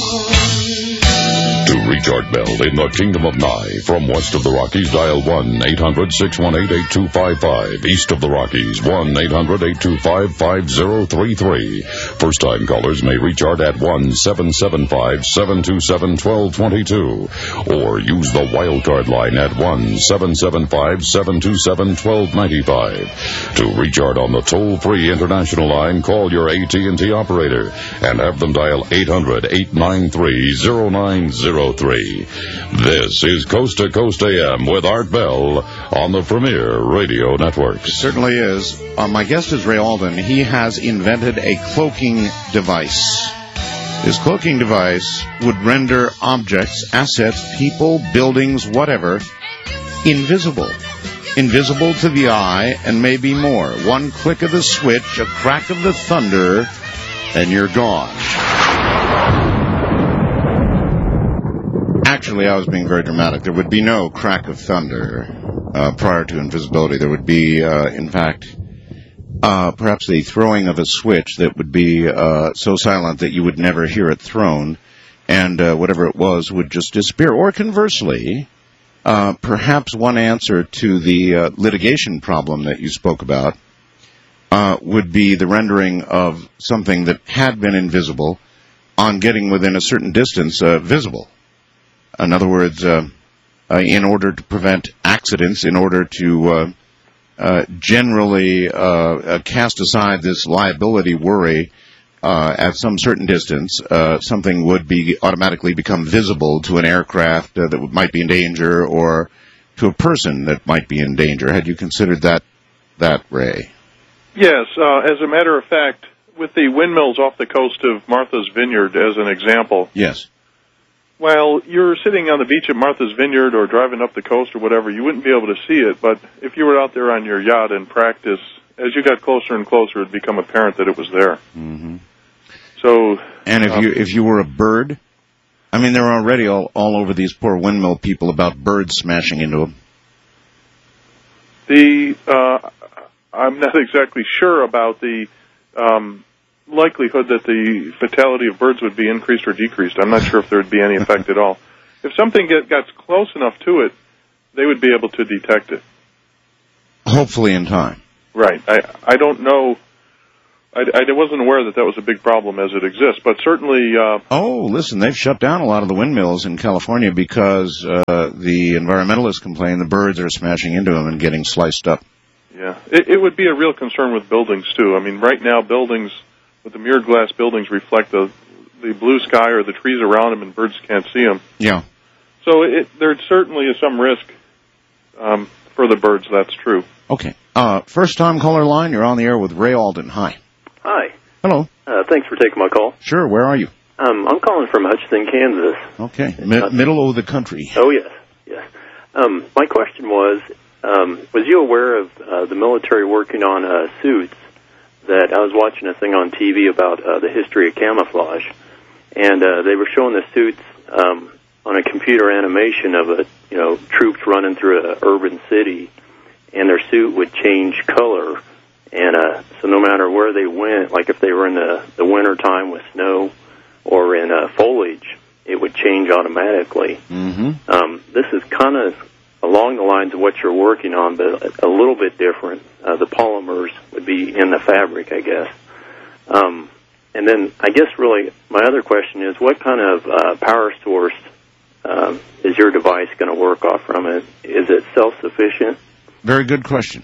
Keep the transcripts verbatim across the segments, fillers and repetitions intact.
To reach Art Bell in the Kingdom of Nye, from west of the Rockies, dial one eight hundred six one eight eight two five five. East of the Rockies, one eight hundred eight two five five zero three three. First-time callers may reach Art at one seven seven five seven two seven one two two two, or use the wildcard line at one seven seven five seven two seven one two nine five. To reach Art on the toll-free international line, call your A T and T operator and have them dial eight hundred eight nine three zero nine zero three. This is Coast to Coast A M with Art Bell on the Premier Radio Network. It certainly is. Uh, my guest is Ray Alden. He has invented a cloaking device. His cloaking device would render objects, assets, people, buildings, whatever, invisible. Invisible to the eye and maybe more. One click of the switch, a crack of the thunder, and you're gone. Actually, I was being very dramatic. There would be no crack of thunder uh, prior to invisibility. There would be, uh, in fact, uh, perhaps the throwing of a switch that would be uh, so silent that you would never hear it thrown, and uh, whatever it was would just disappear. Or conversely, uh, perhaps one answer to the uh, litigation problem that you spoke about uh, would be the rendering of something that had been invisible on getting within a certain distance uh, visible. In other words, uh, uh, in order to prevent accidents, in order to uh, uh, generally uh, uh, cast aside this liability worry uh, at some certain distance, uh, something would be automatically become visible to an aircraft uh, that might be in danger, or to a person that might be in danger. Had you considered that, that Ray? Yes. Uh, as a matter of fact, with the windmills off the coast of Martha's Vineyard, as an example. Yes. Well, you're sitting on the beach at Martha's Vineyard or driving up the coast or whatever, you wouldn't be able to see it. But if you were out there on your yacht in practice, as you got closer and closer, it would become apparent that it was there. Mm-hmm. So, and if um, you if you were a bird, I mean, they're already all, all over these poor windmill people about birds smashing into them. The uh, I'm not exactly sure about the Um, likelihood that the fatality of birds would be increased or decreased. I'm not sure if there would be any effect at all. If something get, got close enough to it, they would be able to detect it. Hopefully in time. Right. I I don't know. I, I wasn't aware that that was a big problem as it exists, but certainly... Uh, oh, listen, they've shut down a lot of the windmills in California because uh, the environmentalists complain the birds are smashing into them and getting sliced up. Yeah. It, it would be a real concern with buildings, too. I mean, right now, buildings... But the mirrored glass buildings reflect the the blue sky or the trees around them, and birds can't see them. Yeah. So it, there certainly is some risk um, for the birds. That's true. Okay. Uh, first time caller line. You're on the air with Ray Alden. Hi. Hi. Hello. Uh, thanks for taking my call. Sure. Where are you? Um, I'm calling from Hutchinson, Kansas. Okay. Mi- middle of the country. Oh yes, yes. Um, my question was: um, was you aware of uh, the military working on uh, suits? That I was watching a thing on T V about uh, the history of camouflage, and uh, they were showing the suits um, on a computer animation of a you know troops running through an urban city, and their suit would change color, and uh, so no matter where they went, like if they were in the the winter time with snow or in uh, foliage, it would change automatically. Mm-hmm. Um, this is kind of along the lines of what you're working on, but a little bit different. Uh, the polymers would be in the fabric, I guess. Um, and then I guess really my other question is, what kind of uh, power source uh, is your device going to work off from? It? Is it self-sufficient? Very good question.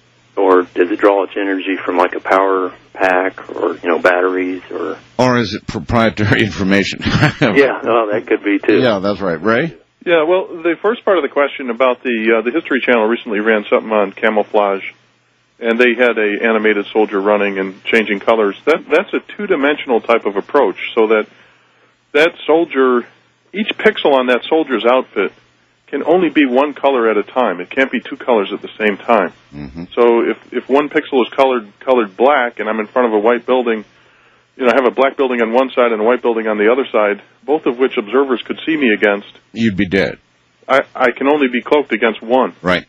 Or does it draw its energy from like a power pack or, you know, batteries or... Or is it proprietary information? Yeah, oh, that could be too. Yeah, that's right. Ray? Yeah, well, the first part of the question about the uh, the History Channel recently ran something on camouflage, and they had a animated soldier running and changing colors. That that's a two-dimensional type of approach, so that that soldier, each pixel on that soldier's outfit can only be one color at a time. It can't be two colors at the same time. Mm-hmm. So if if one pixel is colored colored black, and I'm in front of a white building, you know, I have a black building on one side and a white building on the other side, both of which observers could see me against. You'd be dead. I, I can only be cloaked against one. Right.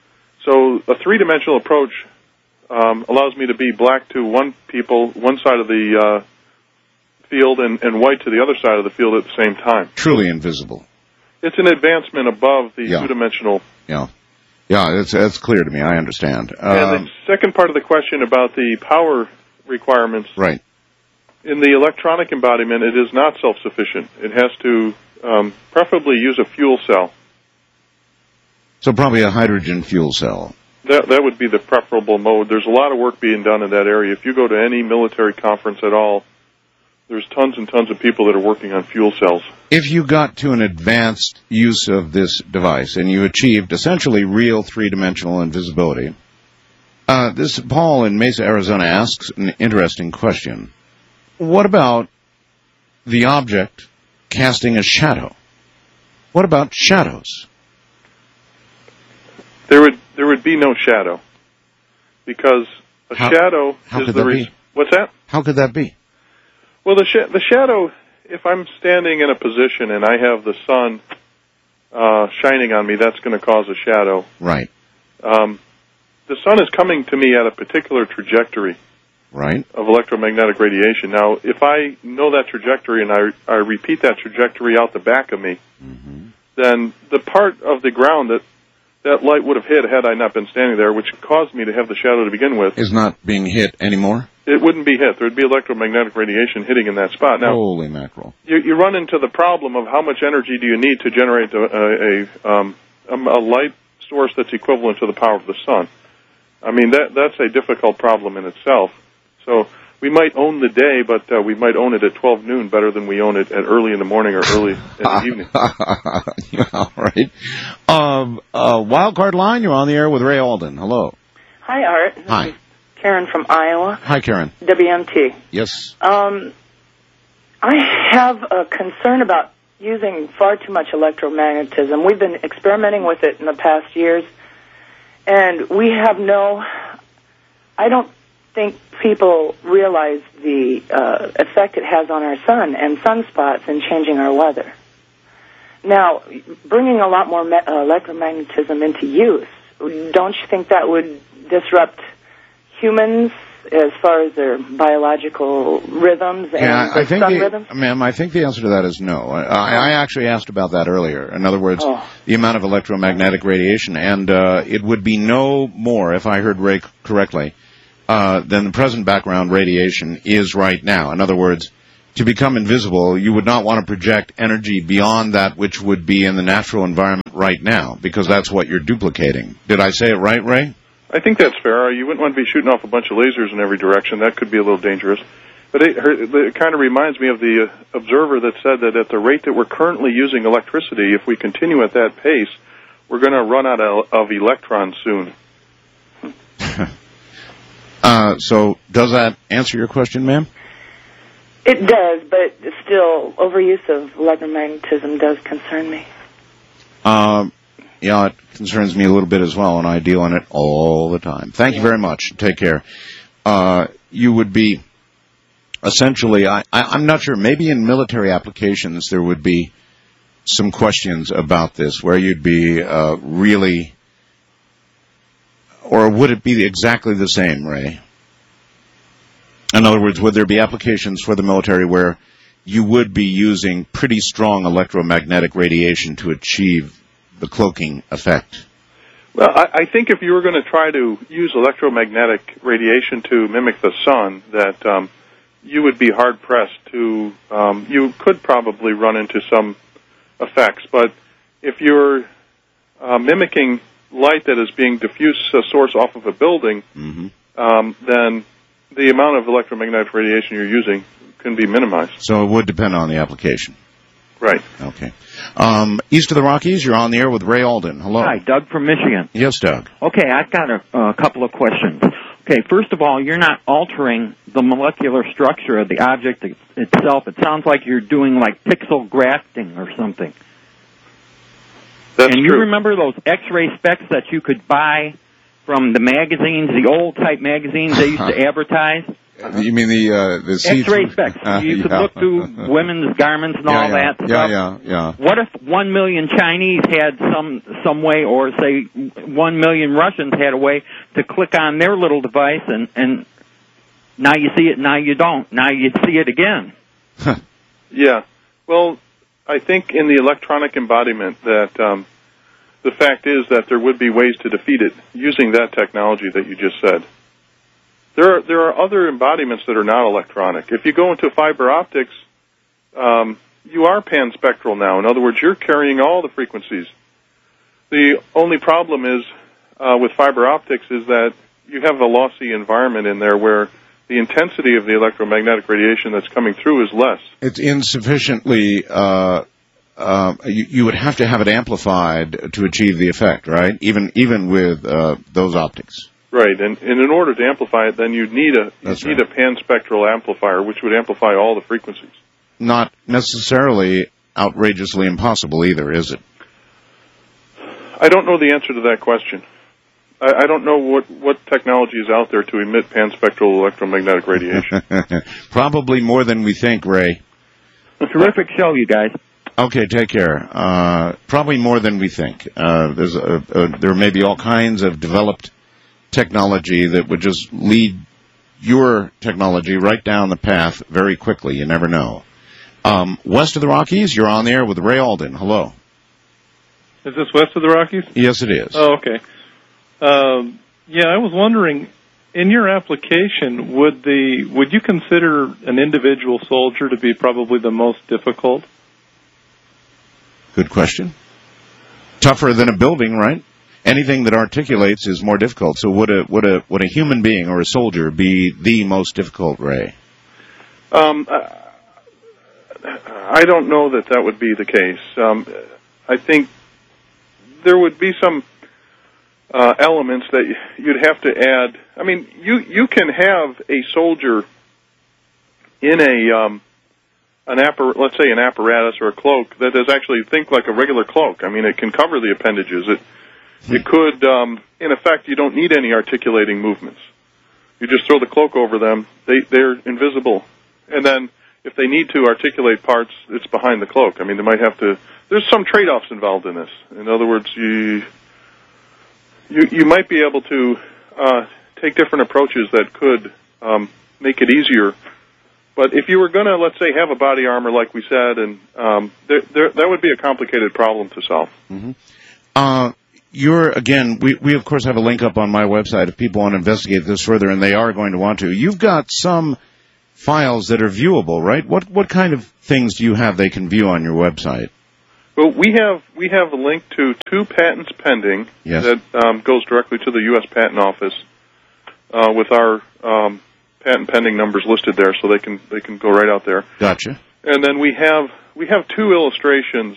So a three-dimensional approach um, allows me to be black to one people, one side of the uh, field and, and white to the other side of the field at the same time. Truly invisible. It's an advancement above the yeah. two-dimensional. Yeah. Yeah, it's, it's clear to me. I understand. Um, and the second part of the question about the power requirements. Right. In the electronic embodiment, it is not self-sufficient. It has to um, preferably use a fuel cell. So probably a hydrogen fuel cell. That that would be the preferable mode. There's a lot of work being done in that area. If you go to any military conference at all, there's tons and tons of people that are working on fuel cells. If you got to an advanced use of this device and you achieved essentially real three-dimensional invisibility, uh, this Paul in Mesa, Arizona asks an interesting question. What about the object casting a shadow? What about shadows? There would there would be no shadow, because a how, shadow how is could the that re- be? What's that? How could that be? Well, the sh- the shadow. If I'm standing in a position and I have the sun uh, shining on me, that's going to cause a shadow. Right. Um, the sun is coming to me at a particular trajectory. Right. Of electromagnetic radiation. Now, if I know that trajectory and I I repeat that trajectory out the back of me, mm-hmm. then the part of the ground that that light would have hit had I not been standing there, which caused me to have the shadow to begin with, is not being hit anymore? It wouldn't be hit. There would be electromagnetic radiation hitting in that spot. Now, holy mackerel. You, you run into the problem of how much energy do you need to generate a, a, a, um, a light source that's equivalent to the power of the sun. I mean, that that's a difficult problem in itself. So we might own the day, but uh, we might own it at twelve noon better than we own it at early in the morning or early in the evening. Yeah, all right. Um, uh, Wildcard Line, you're on the air with Ray Alden. Hello. Hi, Art. This Hi. is Karen from Iowa. Hi, Karen. W M T. Yes. Um, I have a concern about using far too much electromagnetism. We've been experimenting with it in the past years, and we have no... I don't think people realize the uh, effect it has on our sun and sunspots and changing our weather. Now, bringing a lot more me- uh, electromagnetism into use, don't you think that would disrupt humans as far as their biological rhythms and yeah, the I think sun the, rhythms? Ma'am, I think the answer to that is no. I, I actually asked about that earlier. In other words, oh. the amount of electromagnetic radiation, and uh, it would be no more, if I heard Ray correctly, uh, than the present background radiation is right now. In other words, to become invisible, you would not want to project energy beyond that which would be in the natural environment right now, because that's what you're duplicating. Did I say it right, Ray? I think that's fair. You wouldn't want to be shooting off a bunch of lasers in every direction. That could be a little dangerous. But it, it kind of reminds me of the observer that said that at the rate that we're currently using electricity, if we continue at that pace, we're going to run out of, of electrons soon. uh, so does that answer your question, ma'am? It does, but still, overuse of electromagnetism does concern me. Um, yeah, it concerns me a little bit as well, and I deal in it all the time. Thank yeah. you very much. Take care. Uh, you would be, essentially, I, I, I'm not sure, maybe in military applications there would be some questions about this, where you'd be uh, really, or would it be exactly the same, Ray? In other words, would there be applications for the military where you would be using pretty strong electromagnetic radiation to achieve the cloaking effect? Well, I, I think if you were going to try to use electromagnetic radiation to mimic the sun, that um, you would be hard-pressed to, um, you could probably run into some effects. But if you're uh, mimicking light that is being diffused a source off of a building, mm-hmm. um, then the amount of electromagnetic radiation you're using can be minimized. So it would depend on the application. Right. Okay. Um, east of the Rockies, you're on the air with Ray Alden. Hello. Hi, Doug from Michigan. Yes, Doug. Okay, I've got a, a couple of questions. Okay, first of all, you're not altering the molecular structure of the object itself. It sounds like you're doing like pixel grafting or something. That's and true. You remember those X-ray specs that you could buy from the magazines, the old type magazines they used to advertise? You mean the uh, the X-ray specs? Uh, you could yeah. look through women's garments and yeah, all yeah. that stuff. Yeah, yeah, yeah. What if one million Chinese had some some way, or say one million Russians had a way to click on their little device, and and now you see it, now you don't, now you see it again? Yeah. Well, I think in the electronic embodiment that um, the fact is that there would be ways to defeat it using that technology that you just said. There are there are other embodiments that are not electronic. If you go into fiber optics, um, you are panspectral now. In other words, you're carrying all the frequencies. The only problem is uh, with fiber optics is that you have a lossy environment in there where the intensity of the electromagnetic radiation that's coming through is less. It's insufficiently, uh, uh, you, you would have to have it amplified to achieve the effect, right? Even even with uh, those optics. Right, and, and in order to amplify it, then you'd need a That's you'd need right. a panspectral amplifier, which would amplify all the frequencies. Not necessarily outrageously impossible either, is it? I don't know the answer to that question. I, I don't know what, what technology is out there to emit panspectral electromagnetic radiation. Probably more than we think, Ray. Terrific show, you guys. Okay, take care. Uh, probably more than we think. Uh, there's a, a, there may be all kinds of developed technology that would just lead your technology right down the path very quickly. You never know. Um, west of the Rockies, you're on the air with Ray Alden. Hello. Is this west of the Rockies? Yes, it is. Oh, okay. Um, yeah, I was wondering, in your application, would the would you consider an individual soldier to be probably the most difficult? Good question. Tougher than a building, right? Anything that articulates is more difficult. So would a would a would a human being or a soldier be the most difficult, Ray? Um, I don't know that that would be the case. Um, I think there would be some uh, elements that you'd have to add. I mean, you you can have a soldier in a um, an appar- let's say an apparatus or a cloak that is actually think like a regular cloak. I mean, it can cover the appendages. It It could, um, in effect, you don't need any articulating movements. You just throw the cloak over them. They, they're invisible. And then if they need to articulate parts, it's behind the cloak. I mean, they might have to, there's some trade-offs involved in this. In other words, you, you, you might be able to uh, take different approaches that could um, make it easier. But if you were going to, let's say, have a body armor, like we said, and um, there, there, that would be a complicated problem to solve. Mm-hmm. Uh, You're, again, we, we of course have a link up on my website if people want to investigate this further, and they are going to want to. You've got some files that are viewable, right? What what kind of things do you have they can view on your website? Well, we have we have a link to two patents pending Yes. that um, goes directly to the U S Patent Office uh, with our um, patent pending numbers listed there, so they can they can go right out there. Gotcha. And then we have we have two illustrations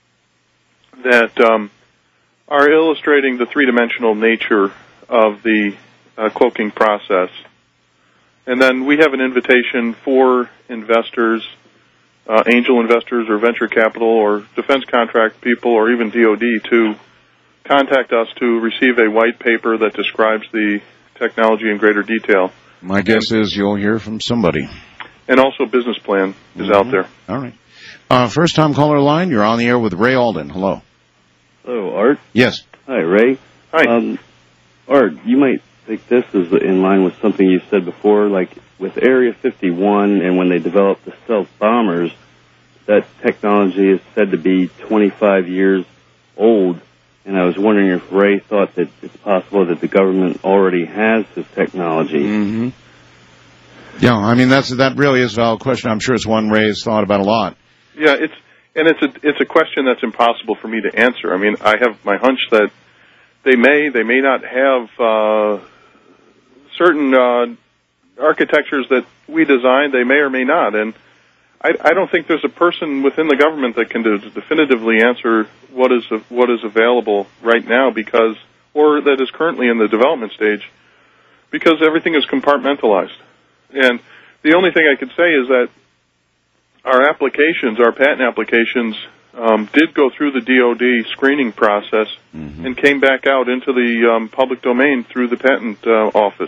that um, are illustrating the three-dimensional nature of the uh, cloaking process. And then we have an invitation for investors, uh, angel investors or venture capital or defense contract people or even D O D to contact us to receive a white paper that describes the technology in greater detail. My guess is you'll hear from somebody. And also business plan is Mm-hmm. out there. All right. Uh, first-time caller line, you're on the air with Ray Alden. Hello. Hello, Art. Yes. Hi, Ray. Hi. Um, Art, you might think this is in line with something you said before, like with Area fifty-one and when they developed the stealth bombers, that technology is said to be twenty-five years old, and I was wondering if Ray thought that it's possible that the government already has this technology. Mm-hmm. Yeah, I mean, that's that really is a valid question. I'm sure it's one Ray's thought about a lot. Yeah, it's and it's a it's a question that's impossible for me to answer. I mean, I have my hunch that they may they may not have uh, certain uh, architectures that we designed. They may or may not, and I, I don't think there's a person within the government that can definitively answer what is what is available right now, because or that is currently in the development stage, because everything is compartmentalized. And the only thing I could say is that our applications, our patent applications, um, did go through the D O D screening process mm-hmm. and came back out into the um, public domain through the patent uh, office.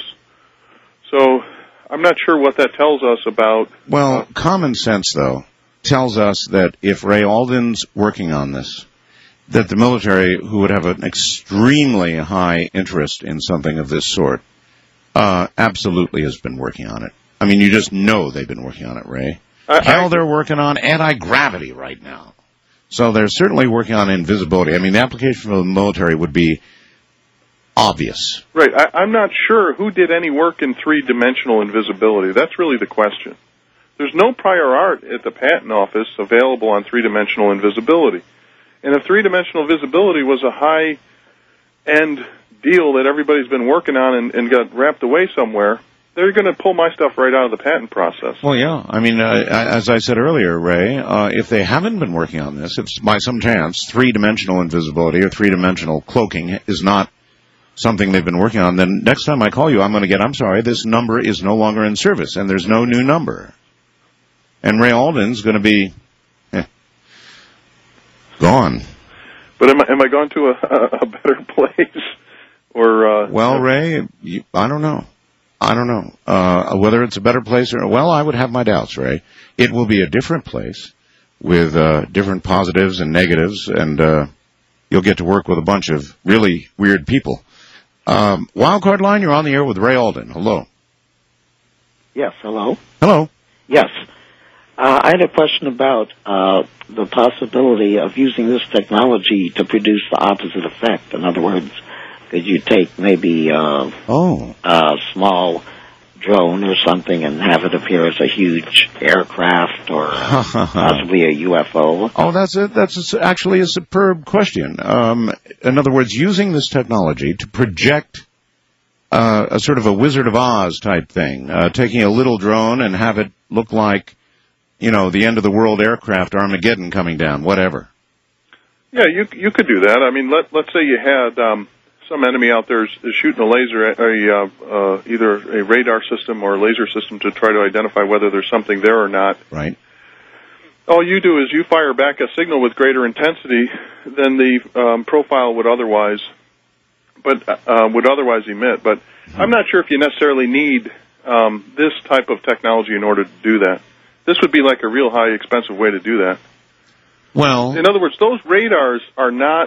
So I'm not sure what that tells us about... Well, uh, common sense, though, tells us that if Ray Alden's working on this, that the military, who would have an extremely high interest in something of this sort, uh, absolutely has been working on it. I mean, you just know they've been working on it, Ray. I, Hell, I, they're working on anti-gravity right now. So they're certainly working on invisibility. I mean, the application for the military would be obvious. Right. I, I'm not sure who did any work in three-dimensional invisibility. That's really the question. There's no prior art at the patent office available on three-dimensional invisibility. And if three-dimensional visibility was a high-end deal that everybody's been working on and, and got wrapped away somewhere, they're going to pull my stuff right out of the patent process. Well, yeah. I mean, uh, as I said earlier, Ray, uh, if they haven't been working on this, if by some chance three-dimensional invisibility or three-dimensional cloaking is not something they've been working on, then next time I call you, I'm going to get, I'm sorry, this number is no longer in service, and there's no new number. And Ray Alden's going to be eh, gone. But am I, am I going to a, a better place? Or uh, Well, Ray, you, I don't know. I don't know. Uh, whether it's a better place or, well, I would have my doubts, Ray. It will be a different place with uh, different positives and negatives, and uh, you'll get to work with a bunch of really weird people. Um, Wildcard Line, you're on the air with Ray Alden. Hello. Yes, hello. Hello. Yes. Uh, I had a question about uh, the possibility of using this technology to produce the opposite effect. In other words, could you take maybe uh, oh. a small drone or something and have it appear as a huge aircraft or possibly a U F O? Oh, that's a, that's a, actually a superb question. Um, in other words, using this technology to project uh, a sort of a Wizard of Oz type thing, uh, taking a little drone and have it look like, you know, the end of the world aircraft, Armageddon coming down, whatever. Yeah, you you could do that. I mean, let let's say you had um, some enemy out there is, is shooting a laser, at a uh, uh, either a radar system or a laser system to try to identify whether there's something there or not. Right. All you do is you fire back a signal with greater intensity than the um, profile would otherwise, but uh, would otherwise emit. But mm-hmm. I'm not sure if you necessarily need um, this type of technology in order to do that. This would be like a real high, expensive way to do that. Well, in other words, those radars are not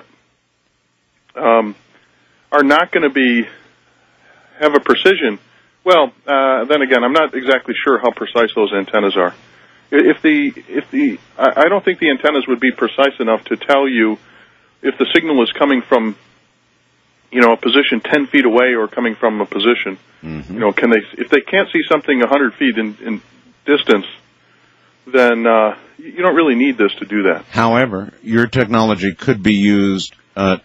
um, are not going to be have a precision. Well, uh, then again, I'm not exactly sure how precise those antennas are. If the if the I, I don't think the antennas would be precise enough to tell you if the signal is coming from, you know, a position ten feet away or coming from a position. Mm-hmm. You know, can they if they can't see something a hundred feet in, in distance, then uh, you don't really need this to do that. However, your technology could be used uh,